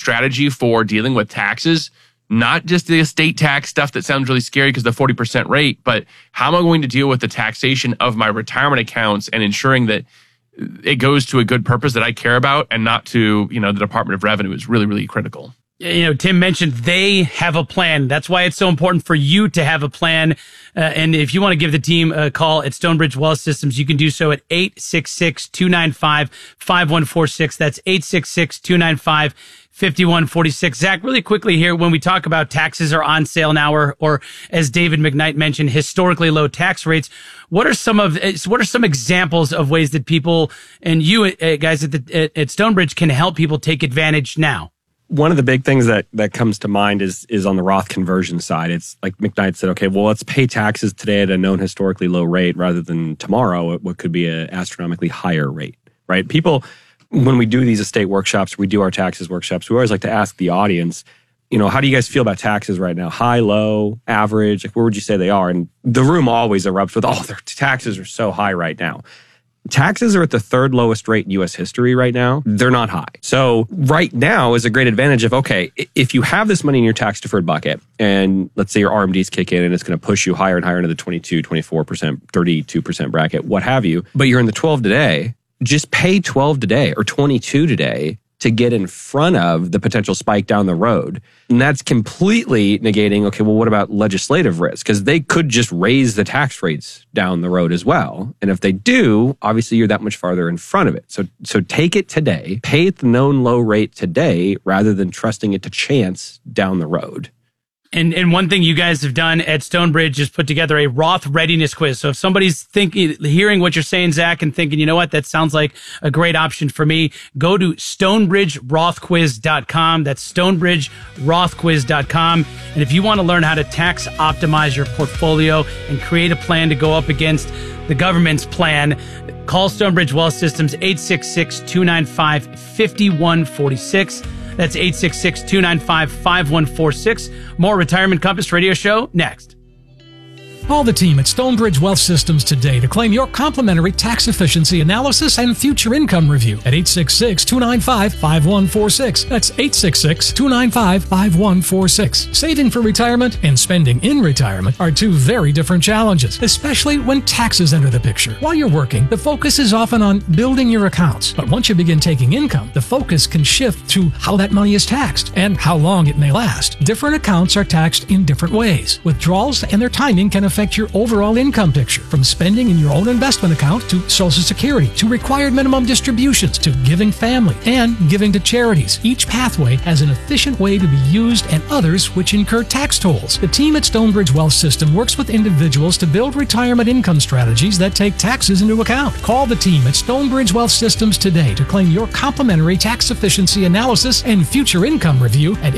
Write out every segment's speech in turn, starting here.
strategy for dealing with taxes, not just the estate tax stuff that sounds really scary because the 40% rate, but how am I going to deal with the taxation of my retirement accounts and ensuring that it goes to a good purpose that I care about and not to, the Department of Revenue is really, really critical. Tim mentioned they have a plan. That's why it's so important for you to have a plan. And if you want to give the team a call at Stonebridge Wealth Systems, you can do so at 866-295-5146. That's 866-295-5146. Zach, really quickly here, when we talk about taxes are on sale now, or as David McKnight mentioned, historically low tax rates, what are some examples of ways that people and you guys at Stonebridge can help people take advantage now? One of the big things that comes to mind is on the Roth conversion side. It's like McKnight said, okay, well, let's pay taxes today at a known historically low rate rather than tomorrow at what could be an astronomically higher rate, right? People, when we do these estate workshops, we do our taxes workshops, we always like to ask the audience, how do you guys feel about taxes right now? High, low, average? Like, where would you say they are? And the room always erupts with, their taxes are so high right now. Taxes are at the third lowest rate in U.S. history right now. They're not high. So right now is a great advantage of, okay, if you have this money in your tax deferred bucket and let's say your RMDs kick in and it's going to push you higher and higher into the 22, 24%, 32% bracket, what have you, but you're in the 12 today, just pay 12 today or 22 today to get in front of the potential spike down the road. And that's completely negating, okay, well, what about legislative risk? Because they could just raise the tax rates down the road as well. And if they do, obviously you're that much farther in front of it. So take it today, pay at the known low rate today, rather than trusting it to chance down the road. And one thing you guys have done at Stonebridge is put together a Roth readiness quiz. So if somebody's hearing what you're saying, Zach, and thinking, that sounds like a great option for me, go to StonebridgeRothQuiz.com. That's StonebridgeRothQuiz.com. And if you want to learn how to tax optimize your portfolio and create a plan to go up against the government's plan, call Stonebridge Wealth Systems 866-295-5146. That's 866-295-5146. More Retirement Compass Radio Show next. Call the team at Stonebridge Wealth Systems today to claim your complimentary tax efficiency analysis and future income review at 866-295-5146. That's 866-295-5146. Saving for retirement and spending in retirement are two very different challenges, especially when taxes enter the picture. While you're working, the focus is often on building your accounts. But once you begin taking income, the focus can shift to how that money is taxed and how long it may last. Different accounts are taxed in different ways. Withdrawals and their timing can affect your overall income picture, from spending in your own investment account to Social Security to required minimum distributions to giving family and giving to charities. Each pathway has an efficient way to be used and others which incur tax tolls. The team at Stonebridge Wealth System works with individuals to build retirement income strategies that take taxes into account. Call the team at Stonebridge Wealth Systems today to claim your complimentary tax efficiency analysis and future income review at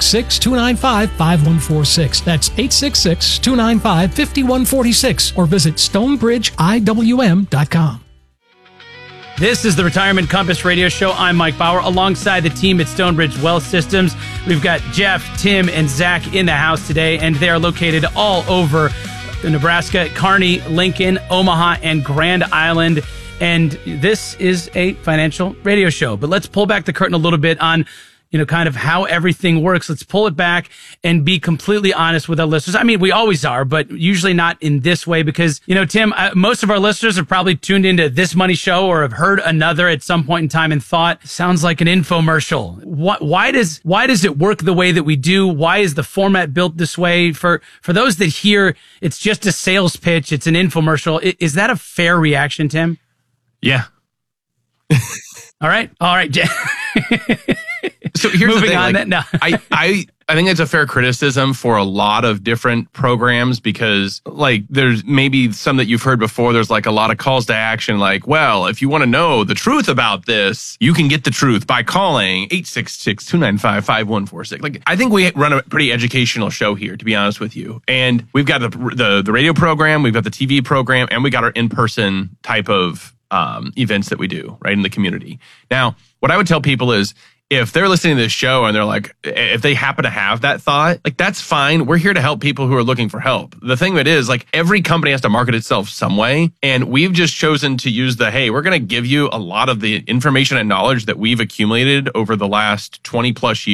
866-295-5146. That's 866-295-5146 or visit StonebridgeIWM.com. This is the Retirement Compass Radio Show. I'm Mike Bauer alongside the team at Stonebridge Wealth Systems. We've got Jeff, Tim, and Zach in the house today, and they are located all over Nebraska, Kearney, Lincoln, Omaha, and Grand Island. And this is a financial radio show. But let's pull back the curtain a little bit on kind of how everything works. Let's pull it back and be completely honest with our listeners. I mean, we always are, but usually not in this way because, Tim, most of our listeners have probably tuned into This Money Show or have heard another at some point in time and thought, sounds like an infomercial. Why does it work the way that we do? Why is the format built this way? For those that hear it's just a sales pitch, it's an infomercial, is that a fair reaction, Tim? Yeah. All right. So here's moving the thing, on. That no. I think it's a fair criticism for a lot of different programs because there's maybe some that you've heard before. There's a lot of calls to action well, if you want to know the truth about this, you can get the truth by calling 866-295-5146. I think we run a pretty educational show here, to be honest with you. And we've got the radio program, we've got the TV program, and we got our in-person type of events that we do right in the community. Now, what I would tell people is, if they're listening to this show and they're if they happen to have that thought, that's fine. We're here to help people who are looking for help. The thing of it is, every company has to market itself some way. And we've just chosen to use hey, we're going to give you a lot of the information and knowledge that we've accumulated over the last 20 plus years.